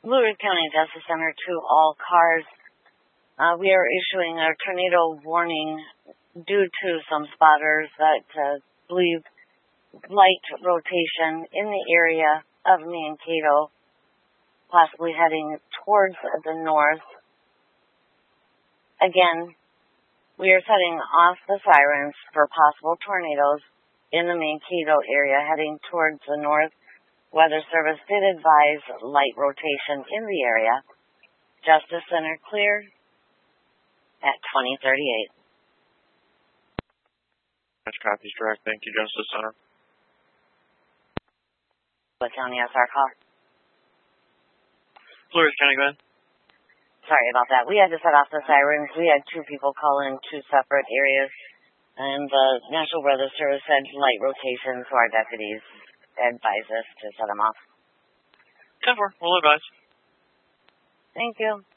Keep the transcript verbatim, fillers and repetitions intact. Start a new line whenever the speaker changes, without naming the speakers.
Blue Ridge County Justice Center to all cars. Uh, we are issuing a tornado warning due to some spotters that uh, believe light rotation in the area of Mankato, possibly heading towards the north. Again, we are setting off the sirens for possible tornadoes in the Mankato area heading towards the north. Weather Service did advise light rotation in the area. Justice Center clear at twenty thirty-eight.
That's copies direct. Thank you, Justice Center.
What county S R call?
Blue Ridge County, go ahead.
Sorry about that. We had to set off the sirens. We had two people call in two separate areas, and the National Weather Service said light rotation, so our deputies advised us to set them off.
ten four, we'll advise.
Thank you.